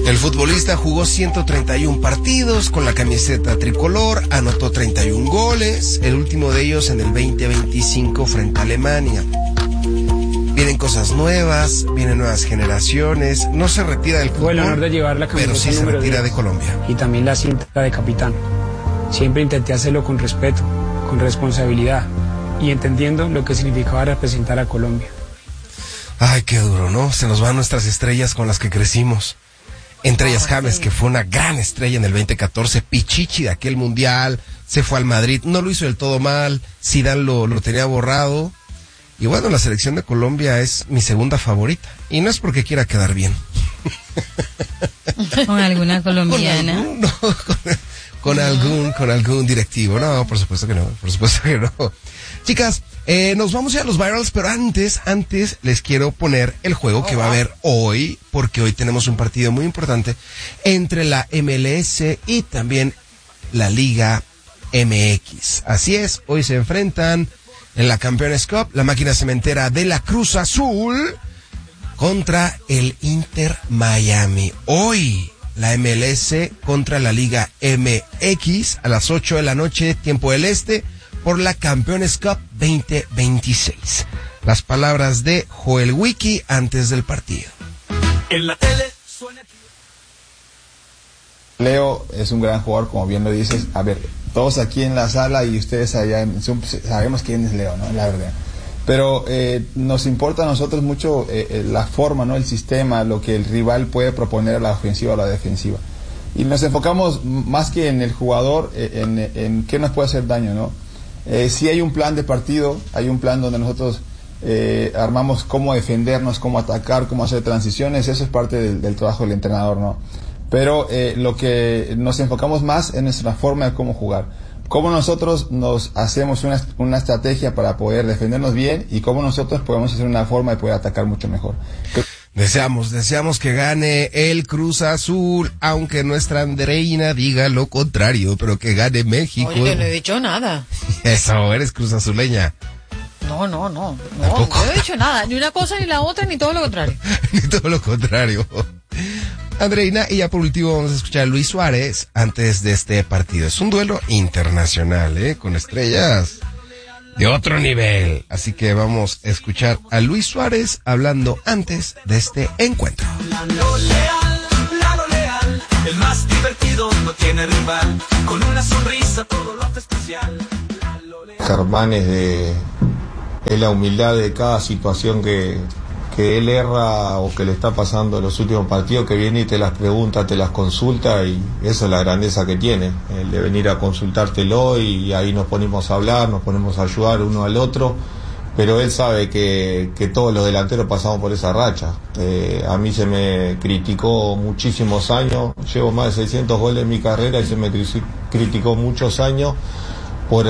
El futbolista jugó 131 partidos con la camiseta tricolor, anotó 31 goles, el último de ellos en el 2025 frente a Alemania. Vienen cosas nuevas, vienen nuevas generaciones, no se retira del fútbol, tuve el honor de llevar la pero sí se retira 10, de Colombia. Y también la cinta de capitán. Siempre intenté hacerlo con respeto, con responsabilidad y entendiendo lo que significaba representar a Colombia. Ay, qué duro, ¿no? Se nos van nuestras estrellas con las que crecimos. Entre ellas James, que fue una gran estrella en el 2014, Pichichi de aquel mundial, se fue al Madrid, no lo hizo del todo mal, Zidane lo tenía borrado. Y bueno, la selección de Colombia es mi segunda favorita. Y no es porque quiera quedar bien. ¿Con alguna colombiana? Con algún directivo. No, por supuesto que no, por supuesto que no. Chicas, nos vamos ya a los virals, pero antes les quiero poner el juego que va a haber hoy, porque hoy tenemos un partido muy importante entre la MLS y también la Liga MX. Así es, hoy se enfrentan en la Campeones Cup, la máquina cementera de la Cruz Azul contra el Inter Miami. Hoy, la MLS contra la Liga MX a las 8 de la noche, tiempo del este, por la Campeones Cup 2026. Las palabras de Joel Wiki antes del partido. En la tele suena... Leo es un gran jugador, como bien lo dices. A ver, todos aquí en la sala y ustedes allá en Zoom sabemos quién es Leo, ¿no? La verdad. Pero nos importa a nosotros mucho la forma, ¿no? El sistema, lo que el rival puede proponer a la ofensiva o a la defensiva. Y nos enfocamos más que en el jugador, en qué nos puede hacer daño, ¿no? Sí hay un plan de partido, hay un plan donde nosotros armamos cómo defendernos, cómo atacar, cómo hacer transiciones. Eso es parte del trabajo del entrenador, ¿no? Pero lo que nos enfocamos más en nuestra forma de cómo jugar. Cómo nosotros nos hacemos una estrategia para poder defendernos bien y cómo nosotros podemos hacer una forma de poder atacar mucho mejor. Deseamos que gane el Cruz Azul, aunque nuestra Andreina diga lo contrario, pero que gane México. Oye, no he dicho nada. Eso, eres Cruz Azuleña. No, no he dicho nada, ni una cosa ni la otra, ni todo lo contrario. Ni todo lo contrario. Andreina, y ya por último vamos a escuchar a Luis Suárez antes de este partido. Es un duelo internacional, con estrellas de otro nivel. Así que vamos a escuchar a Luis Suárez hablando antes de este encuentro. Lalo Leal, el más divertido, no tiene rival, con una sonrisa todo lo hace especial. Germán es la humildad de cada situación que él erra o que le está pasando en los últimos partidos, que viene y te las pregunta, te las consulta, y eso es la grandeza que tiene, el de venir a consultártelo, y ahí nos ponemos a hablar, nos ponemos a ayudar uno al otro, pero él sabe que todos los delanteros pasamos por esa racha. A mí se me criticó muchísimos años, llevo más de 600 goles en mi carrera y se me criticó muchos años por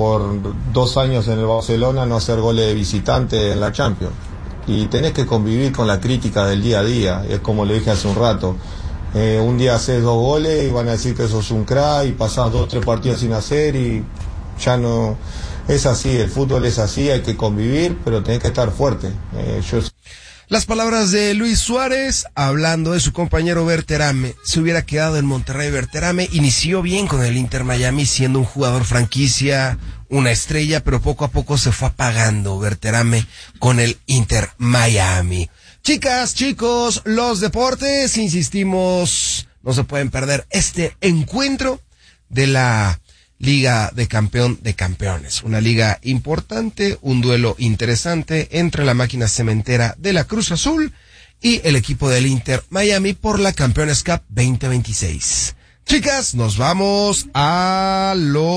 2 años en el Barcelona no hacer goles de visitante en la Champions. Y tenés que convivir con la crítica del día a día. Es como le dije hace un rato, un día haces 2 goles y van a decir que sos un crack, y pasás 2 o 3 partidos sin hacer y ya no. Es así, el fútbol es así, hay que convivir, pero tenés que estar fuerte. Las palabras de Luis Suárez hablando de su compañero Berterame. Se hubiera quedado en Monterrey Berterame, inició bien con el Inter Miami siendo un jugador franquicia, una estrella, pero poco a poco se fue apagando Berterame con el Inter Miami. Chicas, chicos, los deportes, insistimos, no se pueden perder este encuentro de la Liga de Campeón de Campeones. Una liga importante, un duelo interesante entre la máquina cementera de la Cruz Azul y el equipo del Inter Miami por la Campeones Cup 2026. Chicas, nos vamos a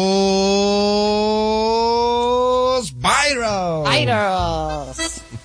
los virals.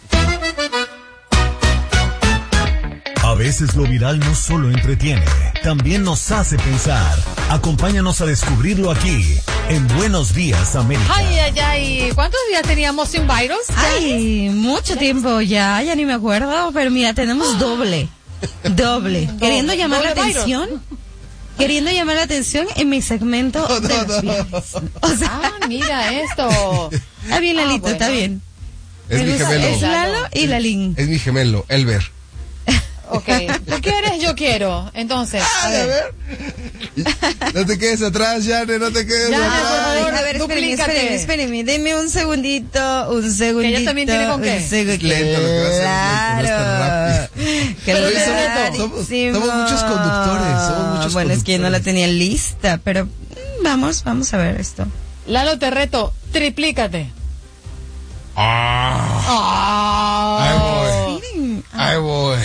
A veces lo viral no solo entretiene, también nos hace pensar. Acompáñanos a descubrirlo aquí, en Buenos Días, América. Ay. ¿Cuántos días teníamos sin virals? Ay, mucho tiempo ya ni me acuerdo, pero mira, tenemos doble. Queriendo llamar la atención. Queriendo llamar la atención en mi segmento de los viernes. O sea, mira esto. Está bien, Lalito, bueno. Está bien. Es mi gemelo. Es Lalo y Lalín. Es mi gemelo, Elber. Ok, tú quieres, yo quiero. Entonces, a ver. No te quedes atrás, Yane, no te quedes Yane, atrás. por favor, A ver, espérenme, deme un segundito. Que ella también tiene con qué. Es lento lo que va a ser, lento, no es tan rápido. Somos muchos conductores, Bueno, es que yo no la tenía lista, pero vamos a ver esto. Lalo, te reto, triplícate. Ahí voy.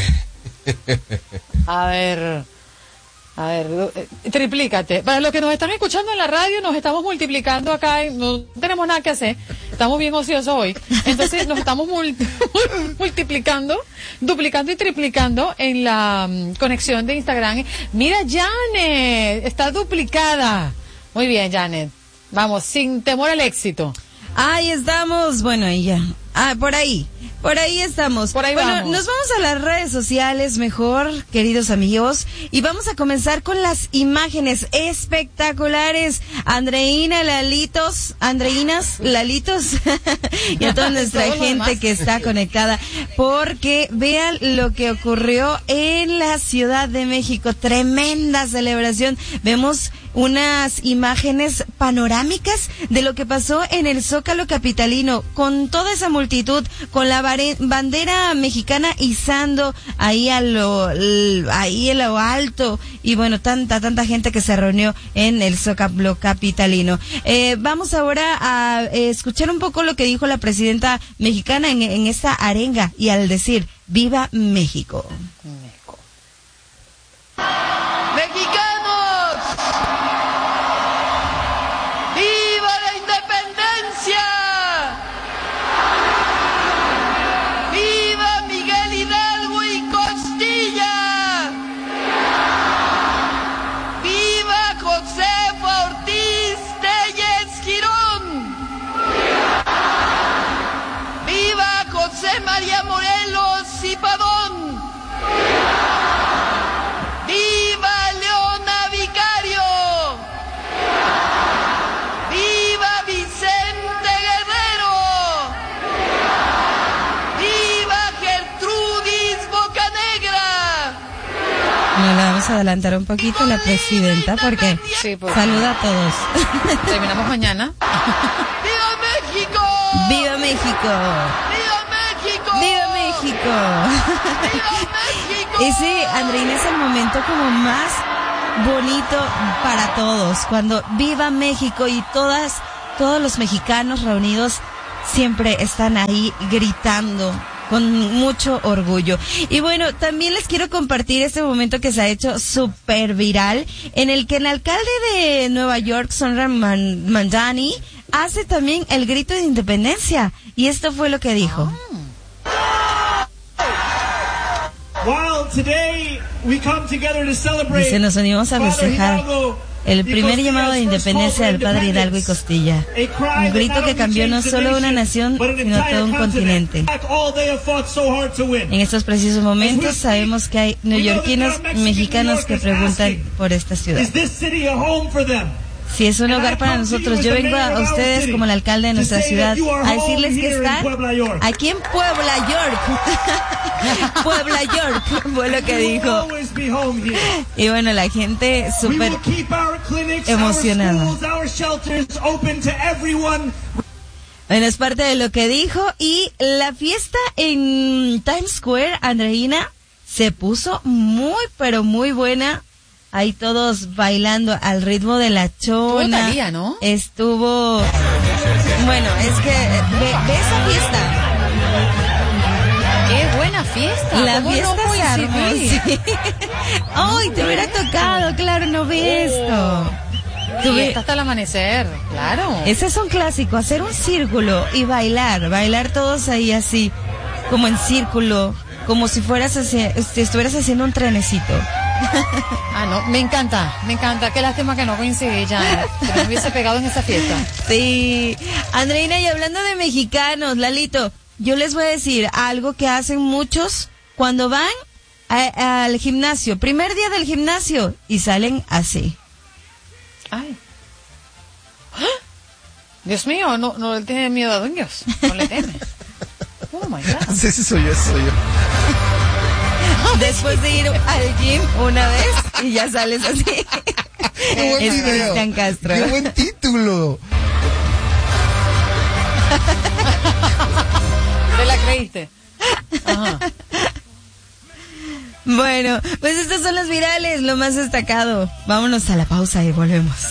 A ver, triplícate. Para los que nos están escuchando en la radio, nos estamos multiplicando acá, no tenemos nada que hacer, estamos bien ociosos hoy, entonces nos estamos multiplicando, duplicando y triplicando en la conexión de Instagram. Mira, Janet, está duplicada. Muy bien, Janet. Vamos, sin temor al éxito. Ahí estamos, bueno, ahí ya. Por ahí estamos. Por ahí bueno, vamos. Nos vamos a las redes sociales mejor, queridos amigos, y vamos a comenzar con las imágenes espectaculares. Andreínas, Lalitos, y a toda nuestra gente que está conectada, porque vean lo que ocurrió en la Ciudad de México. Tremenda celebración. Vemos unas imágenes panorámicas de lo que pasó en el Zócalo capitalino, con toda esa multitud, con la bandera mexicana izando ahí en lo alto, y bueno, tanta gente que se reunió en el Zócalo capitalino. Vamos ahora a escuchar un poco lo que dijo la presidenta mexicana en esta arenga, y al decir ¡Viva México! ¡Mexicanos! ¡Viva la independencia! ¡Viva Miguel Hidalgo y Costilla! ¡Viva Josefa Ortiz Telles Girón! ¡Viva José María Morelos y Padón! ¡Viva Leona Vicario! ¡Viva Vicente Guerrero! ¡Viva Gertrudis Bocanegra! Bueno, la vamos a adelantar un poquito la presidenta, porque Sí, pues. saluda a todos. Terminamos mañana. ¡Viva México! ¡Viva México! ¡Viva México! ¡Viva México! ¡Viva México! Ese, Andreina, es el momento como más bonito para todos, cuando Viva México, y todos los mexicanos reunidos siempre están ahí gritando con mucho orgullo. Y bueno, también les quiero compartir este momento que se ha hecho súper viral, en el que el alcalde de Nueva York, Sonra Mandani, hace también el grito de independencia, y esto fue lo que dijo. Dice, nos unimos a festejar el primer llamado de independencia del padre Hidalgo y Costilla. Un grito que cambió no solo una nación, sino todo un continente. En estos precisos momentos sabemos que hay neoyorquinos mexicanos que preguntan por esta ciudad. Si es un hogar para nosotros, yo vengo a ustedes como el alcalde de nuestra ciudad a decirles que están aquí en Puebla, York. Puebla, York, fue lo que dijo. Y bueno, la gente súper emocionada. Bueno, es parte de lo que dijo. Y la fiesta en Times Square, Andreina, se puso muy, pero muy buena. Ahí todos bailando al ritmo de la chona. Estuvo Thalía, ¿no? Estuvo... Bueno, es que ve esa fiesta. ¡Qué buena fiesta! La ¿Cómo fiesta no se armó, coincidí? sí. ¡Ay, te hubiera tocado! Claro, no ve esto. Fiesta hasta el amanecer, claro. Ese es un clásico, hacer un círculo y bailar todos ahí así, como en círculo, como si estuvieras haciendo un trenecito. No, me encanta. Qué lástima que no coincidí ya. Que me hubiese pegado en esa fiesta. Sí. Andreina, y hablando de mexicanos, Lalito, yo les voy a decir algo que hacen muchos cuando van al gimnasio. Primer día del gimnasio y salen así. Ay. Dios mío, no le tiene miedo a Dios. No le teme. Oh my God. Sí, ese soy yo. Después de ir al gym una vez y ya sales así. Qué buen Es video. Cristian Castro. Qué buen título. ¿Te la creíste? Ajá. Bueno, pues estos son los virales, lo más destacado. Vámonos a la pausa y volvemos.